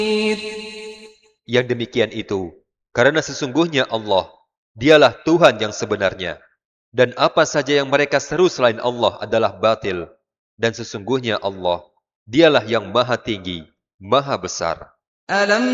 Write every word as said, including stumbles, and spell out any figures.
Yang demikian itu, karena sesungguhnya Allah, dialah Tuhan yang sebenarnya. Dan apa saja yang mereka seru selain Allah adalah batil. Dan sesungguhnya Allah, dialah yang maha tinggi, maha besar.